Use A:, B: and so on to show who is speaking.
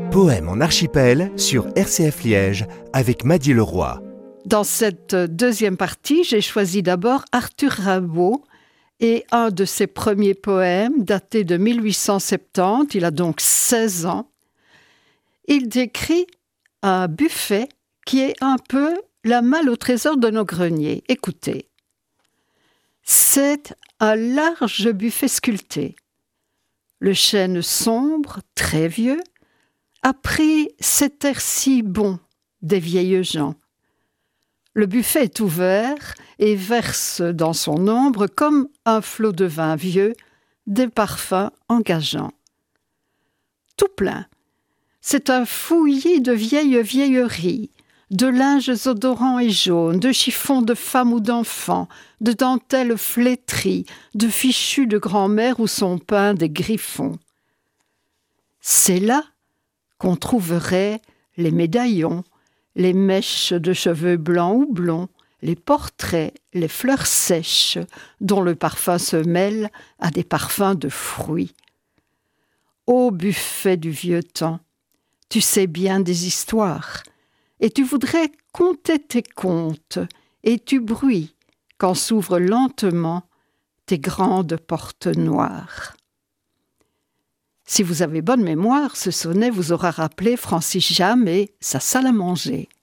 A: Poème en archipel sur RCF Liège avec Maddy Leroy.
B: Dans cette deuxième partie, j'ai choisi d'abord Arthur Rimbaud et un de ses premiers poèmes daté de 1870, il a donc 16 ans. Il décrit un buffet qui est un peu la malle au trésor de nos greniers. Écoutez. C'est un large buffet sculpté. Le chêne sombre, très vieux, a pris cet air si bon des vieilles gens. Le buffet est ouvert et verse dans son ombre, comme un flot de vin vieux, des parfums engageants. Tout plein, c'est un fouillis de vieilles vieilleries, de linges odorants et jaunes, de chiffons de femmes ou d'enfants, de dentelles flétries, de fichus de grand-mère où sont peints des griffons. C'est là qu'on trouverait les médaillons, les mèches de cheveux blancs ou blonds, les portraits, les fleurs sèches, dont le parfum se mêle à des parfums de fruits. Ô buffet du vieux temps, tu sais bien des histoires, et tu voudrais conter tes contes, et tu bruis quand s'ouvrent lentement tes grandes portes noires. Si vous avez bonne mémoire, ce sonnet vous aura rappelé Francis Jammes et sa salle à manger.